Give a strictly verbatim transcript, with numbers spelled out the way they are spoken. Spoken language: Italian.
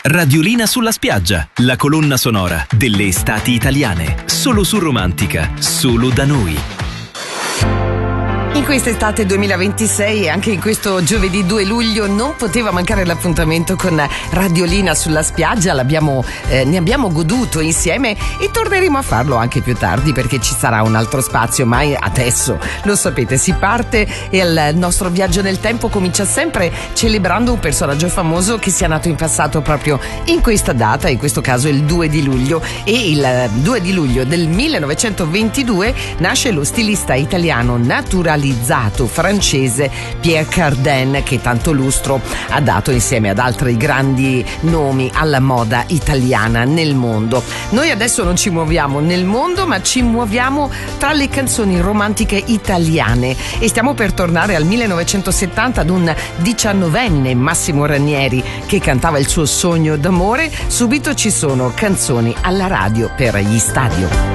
Radiolina sulla spiaggia, la colonna sonora delle estati italiane. Solo su Romantica, solo da noi. In quest'estate duemilaventisei e anche in questo giovedì due luglio non poteva mancare l'appuntamento con Radiolina sulla spiaggia. L'abbiamo, eh, ne abbiamo goduto insieme e torneremo a farlo anche più tardi perché ci sarà un altro spazio, ma adesso lo sapete, si parte e il nostro viaggio nel tempo comincia sempre celebrando un personaggio famoso che sia nato in passato proprio in questa data, in questo caso il due di luglio, e il due di luglio del millenovecentoventidue nasce lo stilista italiano naturalizzato francese Pierre Cardin, che tanto lustro ha dato insieme ad altri grandi nomi alla moda italiana nel mondo. Noi adesso non ci muoviamo nel mondo, ma ci muoviamo tra le canzoni romantiche italiane e stiamo per tornare al millenovecentosettanta ad un diciannovenne, Massimo Ranieri, che cantava il suo sogno d'amore. Subito ci sono canzoni alla radio per gli stadio.